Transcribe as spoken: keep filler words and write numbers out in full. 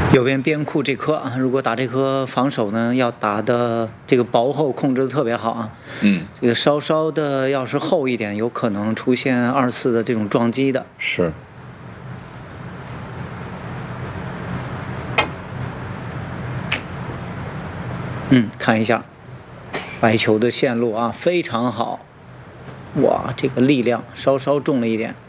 右边边库这颗啊，如果打这颗防守呢，要打的这个薄厚控制的特别好啊。 嗯， 这个稍稍的要是厚一点，有可能出现二次的这种撞击的。 是。 嗯，看一下白球的线路啊，非常好。哇，这个力量稍稍重了一点。